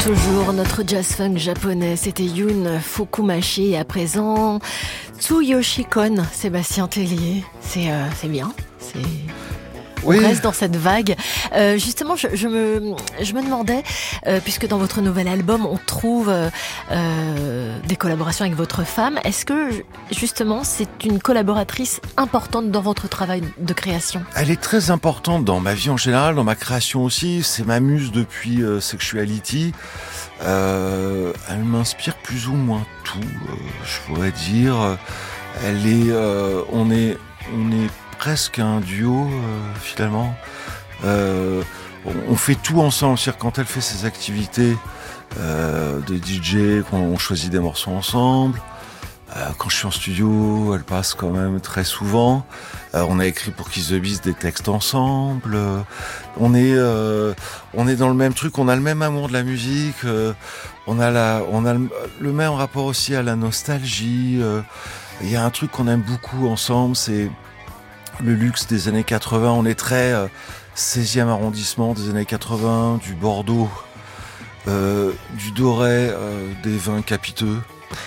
Toujours notre jazz funk japonais, c'était Yoon Fukumashi et à présent Tsuyoshi Kon, Sébastien Tellier. C'est bien, Oui. On reste dans cette vague. Justement, je me demandais, puisque dans votre nouvel album, on trouve des collaborations avec votre femme, est-ce que, justement, c'est une collaboratrice importante dans votre travail de création ? Elle est très importante dans ma vie en général, dans ma création aussi. C'est ma muse depuis Sexuality. Elle m'inspire plus ou moins tout, je pourrais dire. On est presque un duo finalement. On fait tout ensemble, c'est-à-dire quand elle fait ses activités de DJ, on choisit des morceaux ensemble. Quand je suis en studio, elle passe quand même très souvent. On a écrit pour Kiss the Beast des textes ensemble. On est dans le même truc, on a le même amour de la musique. On a le même rapport aussi à la nostalgie. Il y a un truc qu'on aime beaucoup ensemble, c'est le luxe des années 80. On est très 16e arrondissement des années 80, du Bordeaux, du Doré, des vins capiteux.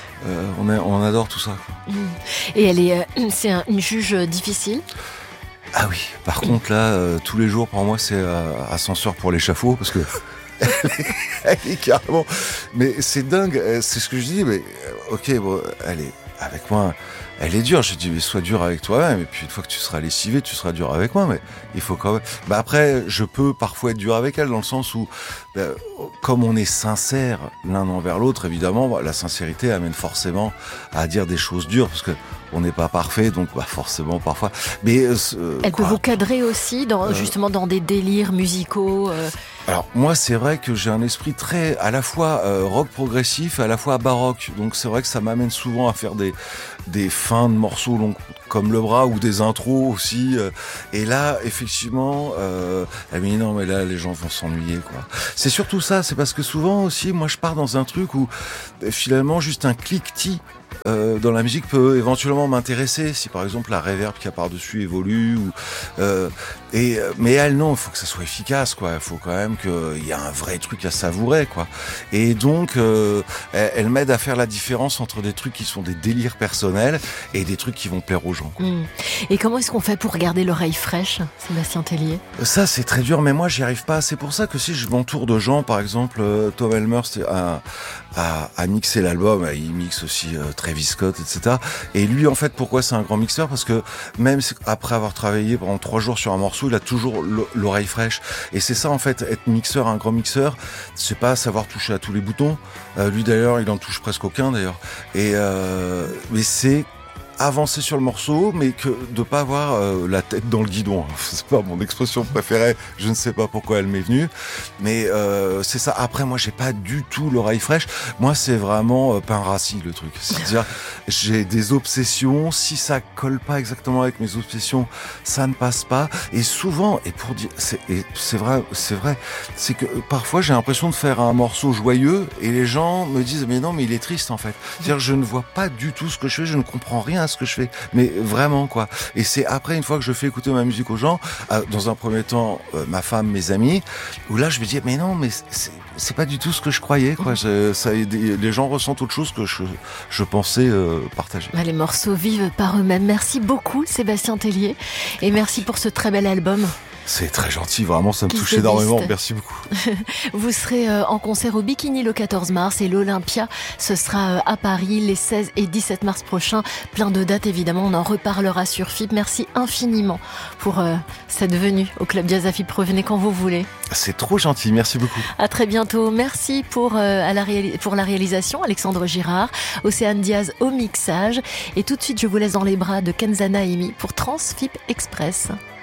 On adore tout ça. Et c'est une juge difficile ? Ah oui, par contre là, tous les jours pour moi c'est ascenseur pour l'échafaud parce que elle est carrément. Mais c'est dingue, c'est ce que je dis. Mais ok, bon, elle est avec moi. Elle est dure, je dis mais sois dur avec toi-même et puis une fois que tu seras lessivé, tu seras dur avec moi, mais il faut quand même... après, je peux parfois être dur avec elle dans le sens où comme on est sincère l'un envers l'autre, évidemment, la sincérité amène forcément à dire des choses dures parce que on n'est pas parfait, donc forcément parfois. Mais elle peut vous cadrer aussi justement dans des délires musicaux. Alors moi c'est vrai que j'ai un esprit très à la fois rock progressif et à la fois baroque, donc c'est vrai que ça m'amène souvent à faire des fins de morceaux longs comme le bras ou des intros aussi. Et là effectivement, elle me dit non mais là les gens vont s'ennuyer quoi. C'est surtout ça, c'est parce que souvent aussi moi je pars dans un truc où finalement juste un cliquetis dans la musique peut éventuellement m'intéresser si par exemple la reverb qu'il y a par-dessus évolue mais elle non, il faut que ça soit efficace quoi, il faut quand même qu'il y a un vrai truc à savourer quoi. Et donc elle m'aide à faire la différence entre des trucs qui sont des délires personnels et des trucs qui vont plaire aux gens quoi. Et comment est-ce qu'on fait pour garder l'oreille fraîche, Sébastien Tellier ? Ça c'est très dur, mais moi j'y arrive pas. C'est pour ça que si je m'entoure de gens, par exemple Tom Elmer a mixé l'album, il mixe aussi Travis Scott, etc. Et lui, en fait, pourquoi c'est un grand mixeur ? Parce que même après avoir travaillé pendant 3 jours sur un morceau, il a toujours l'oreille fraîche. Et c'est ça, en fait, être mixeur, un grand mixeur, c'est pas savoir toucher à tous les boutons. Lui, d'ailleurs, il en touche presque aucun, d'ailleurs. Mais c'est avancer sur le morceau, mais que de pas avoir la tête dans le guidon. C'est pas mon expression préférée, je ne sais pas pourquoi elle m'est venue, mais c'est ça. Après, moi, j'ai pas du tout l'oreille fraîche. Moi, c'est vraiment pain rassis le truc. C'est-à-dire, j'ai des obsessions. Si ça colle pas exactement avec mes obsessions, ça ne passe pas. Et souvent, et pour dire, c'est vrai, c'est que parfois j'ai l'impression de faire un morceau joyeux et les gens me disent mais non, mais il est triste en fait. C'est-à-dire, je ne vois pas du tout ce que je fais, je ne comprends rien à ce que je fais, mais vraiment quoi. Et c'est après, une fois que je fais écouter ma musique aux gens, dans un premier temps ma femme, mes amis, où là je me dis mais non, mais c'est pas du tout ce que je croyais quoi. Les gens ressentent autre chose que je pensais partager. Les morceaux vivent par eux-mêmes. Merci beaucoup Sébastien Tellier et merci pour ce très bel album. C'est très gentil, vraiment, ça me touche énormément. Merci beaucoup. Vous serez en concert au Bikini le 14 mars et l'Olympia, ce sera à Paris les 16 et 17 mars prochains. Plein de dates, évidemment, on en reparlera sur FIP. Merci infiniment pour cette venue au Club Jazz à FIP. Revenez quand vous voulez. C'est trop gentil, merci beaucoup. À très bientôt. Merci pour la réalisation, Alexandre Girard, Océane Diaz au mixage. Et tout de suite, je vous laisse dans les bras de Kenza Naimi pour Transfip Express.